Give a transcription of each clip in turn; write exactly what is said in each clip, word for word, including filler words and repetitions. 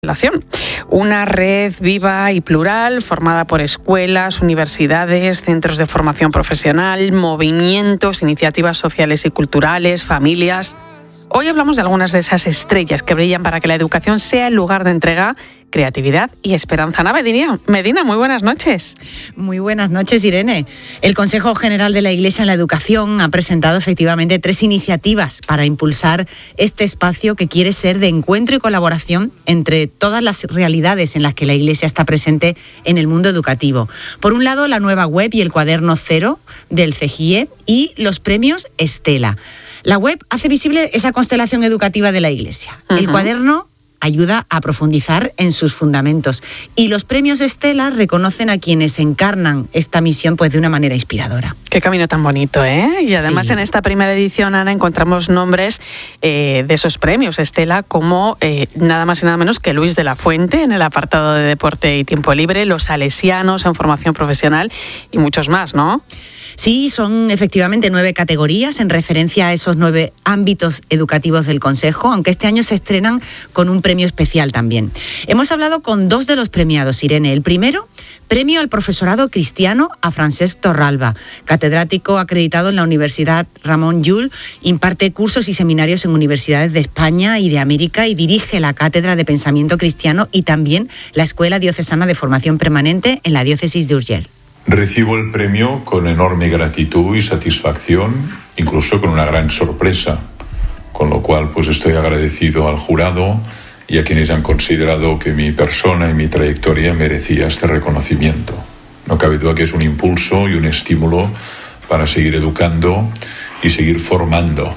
Una red viva y plural formada por escuelas, universidades, centros de formación profesional, movimientos, iniciativas sociales y culturales, familias. Hoy hablamos de algunas de esas estrellas que brillan para que la educación sea el lugar de entrega, creatividad y esperanza. Ana Medina, Medina, muy buenas noches. Muy buenas noches, Irene. El Consejo General de la Iglesia en la Educación ha presentado efectivamente tres iniciativas para impulsar este espacio que quiere ser de encuentro y colaboración entre todas las realidades en las que la Iglesia está presente en el mundo educativo. Por un lado, la nueva web y el cuaderno cero del C G I E y los premios Estela. La web hace visible esa constelación educativa de la Iglesia. Uh-huh. El cuaderno ayuda a profundizar en sus fundamentos. Y los premios Estela reconocen a quienes encarnan esta misión pues de una manera inspiradora. Qué camino tan bonito, ¿eh? Y además sí. En esta primera edición, Ana, encontramos nombres eh, de esos premios Estela como eh, nada más y nada menos que Luis de la Fuente en el apartado de deporte y tiempo libre, los salesianos en formación profesional y muchos más, ¿no? Sí, son efectivamente nueve categorías en referencia a esos nueve ámbitos educativos del Consejo, aunque este año se estrenan con un premio especial también. Hemos hablado con dos de los premiados, Irene. El primero, premio al profesorado cristiano a Francesc Torralba, catedrático acreditado en la Universidad Ramon Llull, imparte cursos y seminarios en universidades de España y de América y dirige la Cátedra de Pensamiento Cristiano y también la Escuela Diocesana de Formación Permanente en la Diócesis de Urgell. Recibo el premio con enorme gratitud y satisfacción, incluso con una gran sorpresa, con lo cual pues estoy agradecido al jurado y a quienes han considerado que mi persona y mi trayectoria merecía este reconocimiento. No cabe duda que es un impulso y un estímulo para seguir educando y seguir formando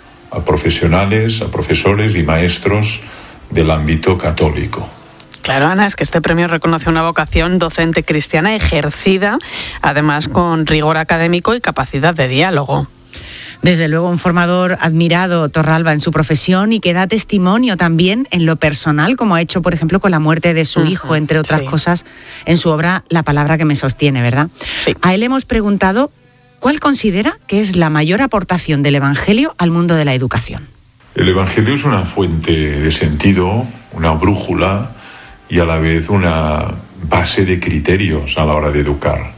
a profesionales, a profesores y maestros del ámbito católico. Claro, Ana, es que este premio reconoce una vocación docente cristiana ejercida, además con rigor académico y capacidad de diálogo. Desde luego, un formador admirado, Torralba, en su profesión y que da testimonio también en lo personal, como ha hecho, por ejemplo, con la muerte de su uh-huh, hijo, entre otras sí. cosas, en su obra La palabra que me sostiene, ¿verdad? Sí. A él hemos preguntado cuál considera que es la mayor aportación del Evangelio al mundo de la educación. El Evangelio es una fuente de sentido, una brújula, y a la vez una base de criterios a la hora de educar.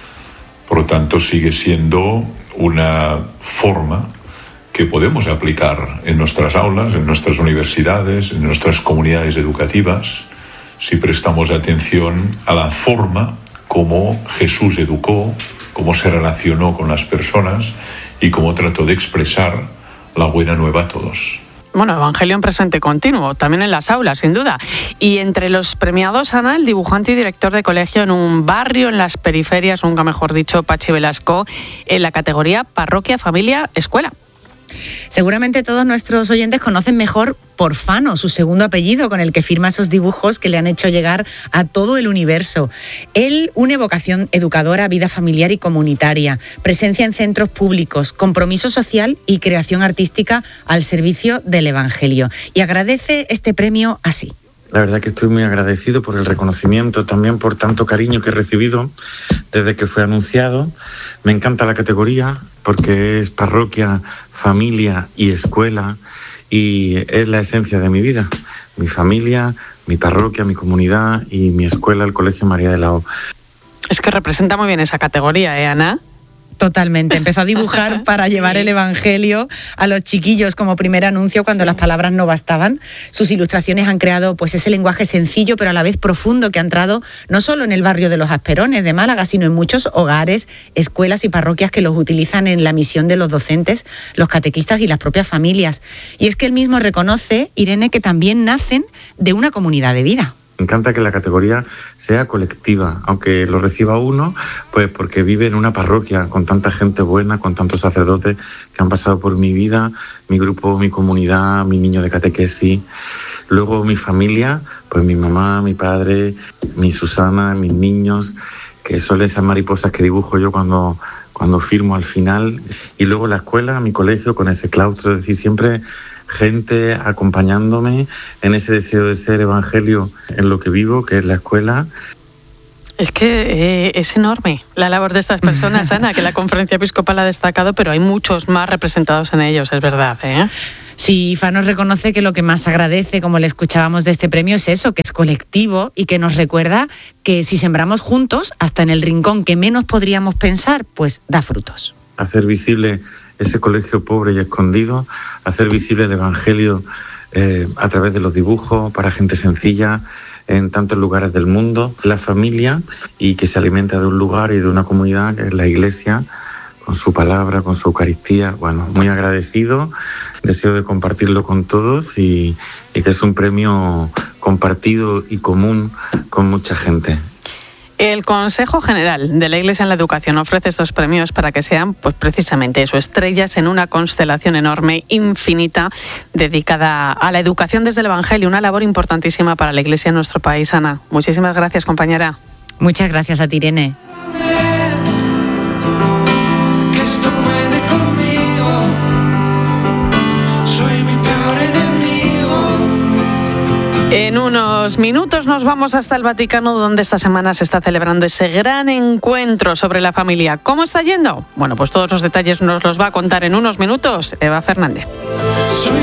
Por lo tanto, sigue siendo una forma que podemos aplicar en nuestras aulas, en nuestras universidades, en nuestras comunidades educativas, si prestamos atención a la forma como Jesús educó, cómo se relacionó con las personas y cómo trató de expresar la buena nueva a todos. Bueno, Evangelio en presente continuo, también en las aulas, sin duda. Y entre los premiados, Ana, el dibujante y director de colegio en un barrio en las periferias, nunca mejor dicho, Pachi Velasco, en la categoría Parroquia, Familia, Escuela. Seguramente todos nuestros oyentes conocen mejor por Fano, su segundo apellido, con el que firma esos dibujos que le han hecho llegar a todo el universo. Él une vocación educadora, vida familiar y comunitaria, presencia en centros públicos, compromiso social y creación artística al servicio del Evangelio. Y agradece este premio así. La verdad que estoy muy agradecido por el reconocimiento, también por tanto cariño que he recibido desde que fue anunciado. Me encanta la categoría porque es parroquia, familia y escuela y es la esencia de mi vida. Mi familia, mi parroquia, mi comunidad y mi escuela, el Colegio María de la O. Es que representa muy bien esa categoría, ¿eh, Ana? Totalmente. Empezó a dibujar para llevar el Evangelio a los chiquillos como primer anuncio cuando las palabras no bastaban. Sus ilustraciones han creado pues ese lenguaje sencillo pero a la vez profundo que ha entrado no solo en el barrio de Los Asperones de Málaga, sino en muchos hogares, escuelas y parroquias que los utilizan en la misión de los docentes, los catequistas y las propias familias. Y es que él mismo reconoce, Irene, que también nacen de una comunidad de vida. Me encanta que la categoría sea colectiva, aunque lo reciba uno, pues porque vive en una parroquia con tanta gente buena, con tantos sacerdotes que han pasado por mi vida, mi grupo, mi comunidad, mi niño de catequesis. Luego mi familia, pues mi mamá, mi padre, mi Susana, mis niños, que son esas mariposas que dibujo yo cuando, cuando firmo al final. Y luego la escuela, mi colegio, con ese claustro, es decir, siempre gente acompañándome en ese deseo de ser evangelio en lo que vivo, que es la escuela. Es que eh, es enorme la labor de estas personas, Ana, que la Conferencia Episcopal ha destacado, pero hay muchos más representados en ellos, es verdad, ¿eh? Sí, I F A nos reconoce que lo que más agradece, como le escuchábamos de este premio, es eso, que es colectivo y que nos recuerda que si sembramos juntos, hasta en el rincón que menos podríamos pensar, pues da frutos. Hacer visible ese colegio pobre y escondido, hacer visible el Evangelio eh, a través de los dibujos para gente sencilla en tantos lugares del mundo, la familia, y que se alimenta de un lugar y de una comunidad que es la Iglesia, con su palabra, con su Eucaristía. Bueno, muy agradecido, deseo de compartirlo con todos y, y que es un premio compartido y común con mucha gente. El Consejo General de la Iglesia en la Educación ofrece estos premios para que sean, pues precisamente eso, estrellas en una constelación enorme, infinita, dedicada a la educación desde el Evangelio, una labor importantísima para la Iglesia en nuestro país. Ana, muchísimas gracias, compañera. Muchas gracias a ti, Irene. En unos minutos nos vamos hasta el Vaticano, donde esta semana se está celebrando ese gran encuentro sobre la familia. ¿Cómo está yendo? Bueno, pues todos los detalles nos los va a contar en unos minutos Eva Fernández.